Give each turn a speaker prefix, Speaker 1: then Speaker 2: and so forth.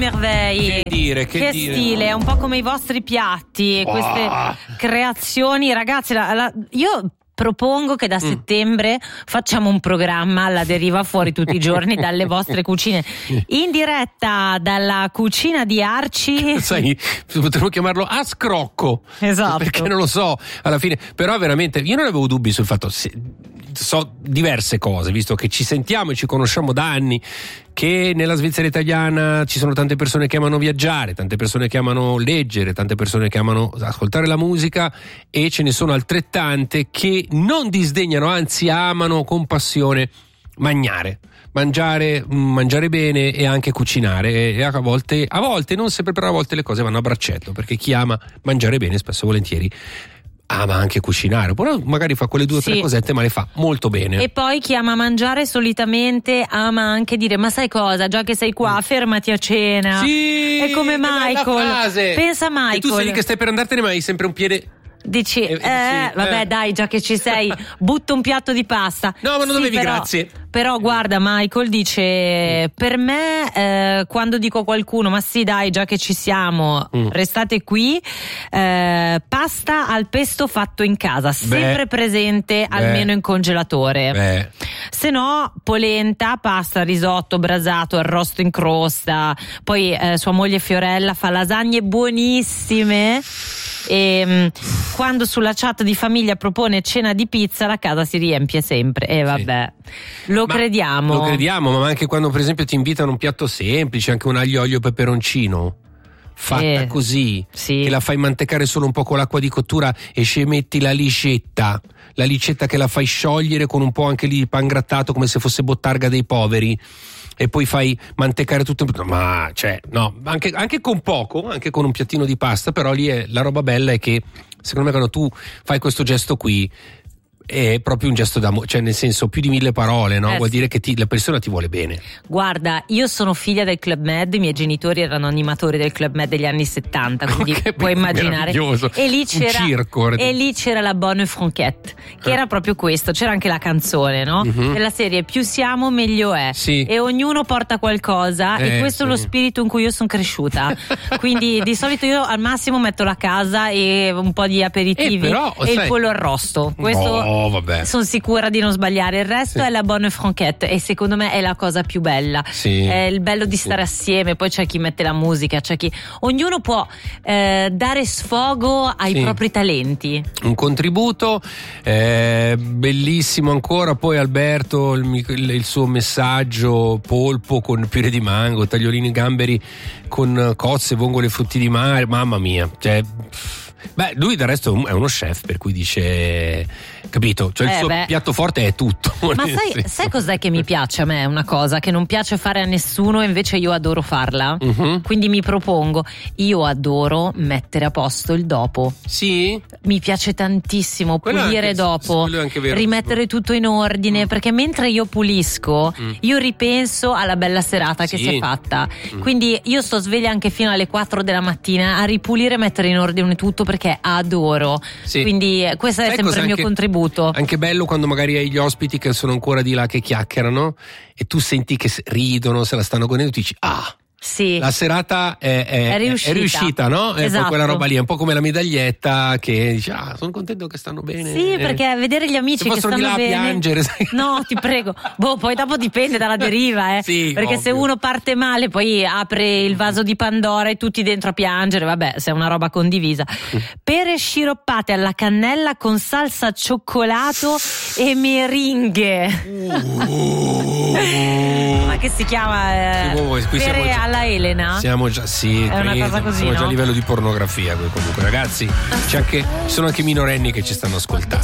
Speaker 1: merveille.
Speaker 2: Che
Speaker 1: stile, è un po' come i vostri piatti, queste creazioni, ragazzi. Io propongo che da settembre facciamo un programma alla deriva fuori tutti i giorni dalle vostre cucine, in diretta dalla cucina di Arci.
Speaker 2: Sai, potremmo chiamarlo a scrocco.
Speaker 1: Esatto.
Speaker 2: Perché non lo so, alla fine. Però veramente, io non avevo dubbi sul fatto, so diverse cose, visto che ci sentiamo e ci conosciamo da anni, che nella Svizzera italiana ci sono tante persone che amano viaggiare, tante persone che amano leggere, tante persone che amano ascoltare la musica, e ce ne sono altrettante che non disdegnano, anzi amano con passione mangiare bene e anche cucinare, e a volte, non sempre, però a volte le cose vanno a braccetto, perché chi ama mangiare bene spesso e volentieri ama anche cucinare, oppure magari fa quelle 2 o 3 cosette, ma le fa molto bene.
Speaker 1: E poi chi ama mangiare solitamente ama anche dire: ma sai cosa, già che sei qua fermati a cena.
Speaker 2: Sì,
Speaker 1: è come Michael, pensa Michael,
Speaker 2: e tu sei lì che stai per andartene ma hai sempre un piede.
Speaker 1: Dici, vabbè dai, già che ci sei, butto un piatto di pasta.
Speaker 2: No, ma non dovevi, grazie.
Speaker 1: Però guarda, Michael dice: per me quando dico a qualcuno ma sì dai, già che ci siamo, restate qui, pasta al pesto fatto in casa, sempre presente almeno in congelatore. Se no polenta, pasta, risotto, brasato, arrosto in crosta. Poi sua moglie Fiorella fa lasagne buonissime. E quando sulla chat di famiglia propone cena di pizza, la casa si riempie sempre. E vabbè, lo crediamo,
Speaker 2: ma anche quando per esempio ti invitano un piatto semplice, anche un aglio olio peperoncino fatta così, che la fai mantecare solo un po' con l'acqua di cottura e ci metti la licetta che la fai sciogliere con un po' anche lì di pan grattato, come se fosse bottarga dei poveri, e poi fai mantecare tutto. Ma anche con poco, anche con un piattino di pasta, però lì la roba bella è che secondo me quando tu fai questo gesto qui è proprio un gesto d'amore, cioè nel senso più di 1000 parole, no? Vuol dire che la persona ti vuole bene.
Speaker 1: Guarda, io sono figlia del Club Med, i miei genitori erano animatori del Club Med degli anni 70, quindi puoi immaginare. E lì c'era
Speaker 2: un circo.
Speaker 1: E lì c'era la Bonne Franquette, che era proprio questo, c'era anche la canzone, no? Della serie più siamo meglio è. E ognuno porta qualcosa, e questo è lo spirito in cui io sono cresciuta. Quindi di solito io al massimo metto la casa e un po' di aperitivi e il pollo arrosto. Questo sono sicura di non sbagliare. Il resto è la Bonne Franquette, e secondo me è la cosa più bella. È il bello di stare assieme. Poi c'è chi mette la musica, c'è chi, ognuno può dare sfogo ai propri talenti,
Speaker 2: un contributo bellissimo. Ancora poi Alberto, il suo messaggio: polpo con purè di mango, tagliolini gamberi con cozze, vongole e frutti di mare. Mamma mia, cioè, lui del resto è uno chef, per cui dice, capito? Cioè il suo piatto forte è tutto.
Speaker 1: Ma sai cos'è che mi piace a me? Una cosa che non piace fare a nessuno, invece io adoro farla. Quindi mi propongo, io adoro mettere a posto il dopo.
Speaker 2: Sì?
Speaker 1: Mi piace tantissimo pulire dopo, rimettere tutto in ordine, perché mentre io pulisco io ripenso alla bella serata che si è fatta. Quindi io sto sveglia anche fino alle 4 della mattina a ripulire e mettere in ordine tutto, perché adoro. Quindi questo è sempre il mio contributo.
Speaker 2: Anche bello quando magari hai gli ospiti che sono ancora di là che chiacchierano e tu senti che ridono, se la stanno godendo, tu dici la serata è riuscita, no?
Speaker 1: Esatto.
Speaker 2: E poi quella roba lì è un po' come la medaglietta che dici sono contento che stanno bene.
Speaker 1: Sì, perché vedere gli amici che stanno bene,
Speaker 2: a piangere, sai?
Speaker 1: No, ti prego. Poi dopo dipende dalla deriva, perché ovvio. Se uno parte male poi apre il vaso di Pandora e tutti dentro a piangere, vabbè, se è una roba condivisa. Pere sciroppate alla cannella con salsa cioccolato e meringhe. Ma che si chiama? Pere alla Elena?
Speaker 2: Siamo già,
Speaker 1: è una cosa così,
Speaker 2: siamo già a livello di pornografia qui, comunque, ragazzi. Ci sono anche minorenni che ci stanno ascoltando.